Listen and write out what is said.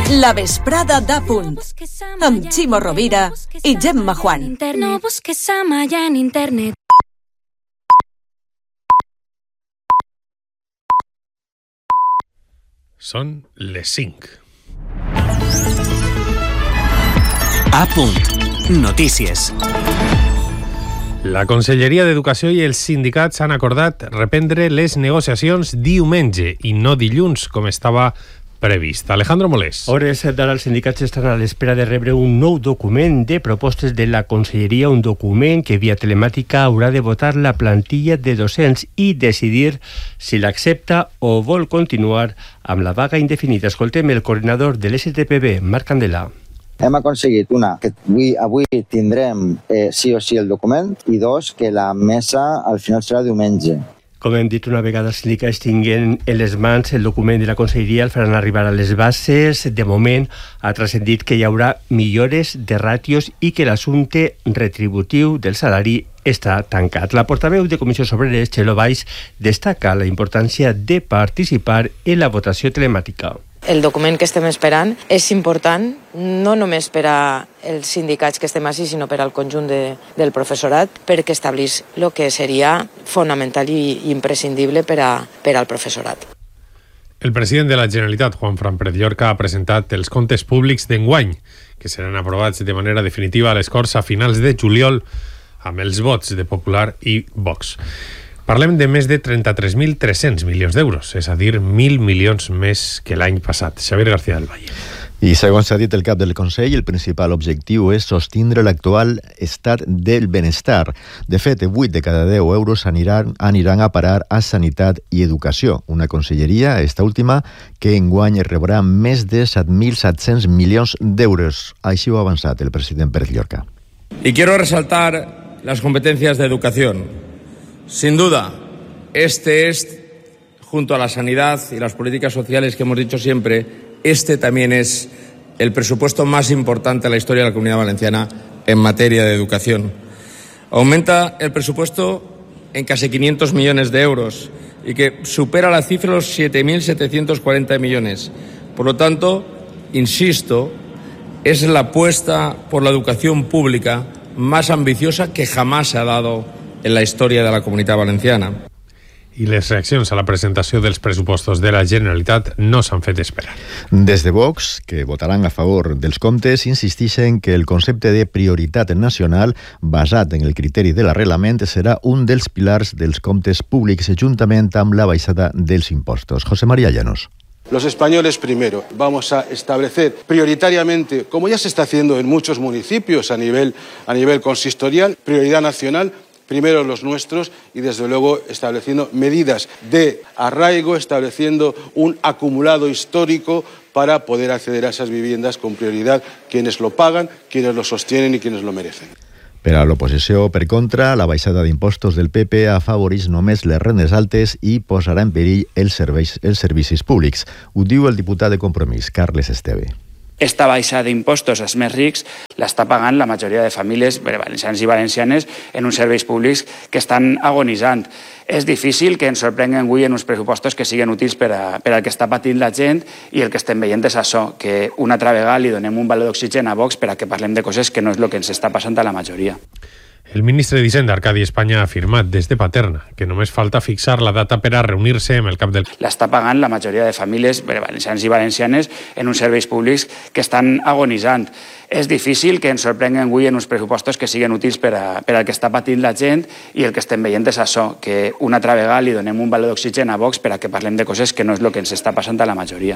La vesprada d'A Punt, amb Ximo Rovira i Gemma Juan. No busques a Maya en internet. Són les 5. A Punt. Notícies. La Conselleria d'Educació i els sindicats han acordat reprendre les negociacions diumenge i no dilluns, com estava previst. Alejandro Molés. Hores d'ara els sindicats estan a l'espera de rebre un nou document de propostes de la Conselleria, un document que via telemàtica haurà de votar la plantilla de docents i decidir si l'accepta o vol continuar amb la vaga indefinida. Escoltem el coordinador de l'STPB, Marc Candela. Hem aconseguit, una, que avui tindrem sí o sí el document, i dos, que la mesa al final serà diumenge. Com hem dit, una vegada els sindicats tinguen en les mans el document de la Conselleria, el faran arribar a les bases. De moment ha transcendit que hi haurà millores de ràtios i que l'assumpte retributiu del salari està tancat. La portaveu de Comissions Obreres, Txelo Valls, destaca la importància de participar en la votació telemàtica. El document que estem esperant és important, no només per als sindicats que estem així, sinó per al conjunt del professorat, perquè establís el que seria fonamental i imprescindible per al professorat. El president de la Generalitat, Juan Fran Pérez Llorca, ha presentat els comptes públics d'enguany, que seran aprovats de manera definitiva a les Corts a finals de juliol amb els vots de Popular i Vox. Parlem de més de 33.300 milions d'euros, és a dir, 1.000 milions més que l'any passat. Xavier García del Valle. I segons ha dit el cap del Consell, el principal objectiu és sostindre l'actual estat del benestar. De fet, 8 de cada 10 euros aniran a parar a sanitat i educació. Una conselleria, esta última, que enguany rebrà més de 7.700 milions d'euros. Així ho ha avançat el president Pérez Llorca. Y quiero resaltar las competencias de educación. Sin duda, este es, junto a la sanidad y las políticas sociales que hemos dicho siempre, este también es el presupuesto más importante de la historia de la Comunidad Valenciana en materia de educación. Aumenta el presupuesto en casi 500 millones de euros y que supera la cifra de los 7.740 millones. Por lo tanto, insisto, es la apuesta por la educación pública más ambiciosa que jamás se ha dado en la història de la Comunitat Valenciana. I les reaccions a la presentació dels pressupostos de la Generalitat no s'han fet esperar. Des de Vox, que votaran a favor dels comptes, insisteixen que el concepte de prioritat nacional, basat en el criteri de l'arrelament, serà un dels pilars dels comptes públics, juntament amb la baixada dels impostos. José María Llanos. Los españoles primero. Vamos a establecer prioritariamente, como ya se está haciendo en muchos municipios a nivel consistorial, prioridad nacional, primero los nuestros, y desde luego estableciendo medidas de arraigo, estableciendo un acumulado histórico para poder acceder a esas viviendas con prioridad quienes lo pagan, quienes lo sostienen y quienes lo merecen. Per a l'oposició, per contra, la baixada d'impostos del PP afavoreix només les rendes altes i posarà en perill els servicis públics. Ho diu el diputat de Compromís, Carles Esteve. Esta baixa d'impostos als més rics l'està pagant la majoria de famílies valencianes i valencianes en uns serveis públics que estan agonitzant. És difícil que ens sorprenguen avui en uns pressupostos que siguin útils per al que està patint la gent, i el que estem veient és això, que una altra vegada li donem un valor d'oxigen a Vox per a que parlem de coses que no és el que ens està passant a la majoria. El ministre d'Hisenda, Arcadi Espanya, ha afirmat des de Paterna que només falta fixar la data per a reunir-se amb el cap del... L'està pagant la majoria de famílies valencianes i valencianes en uns serveis públics que estan agonitzant. És difícil que ens sorprenguen avui en uns pressupostos que siguin útils per al que està patint la gent, i el que estem veient és això, que una altra vegada li donem un valor d'oxigen a Vox per a que parlem de coses que no és el que ens està passant a la majoria.